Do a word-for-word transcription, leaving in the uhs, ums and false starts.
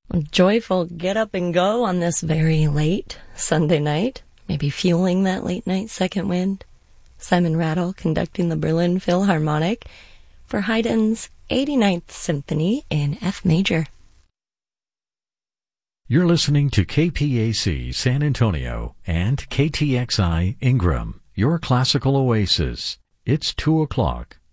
A joyful get up and go on this very late Sunday night. Maybe feeling that late night second wind. Simon Rattle conducting the Berlin Philharmonic for Haydn's eighty-ninth Symphony in F major. You're listening to K P A C San Antonio and K T X I Ingram, your classical oasis. It's two o'clock.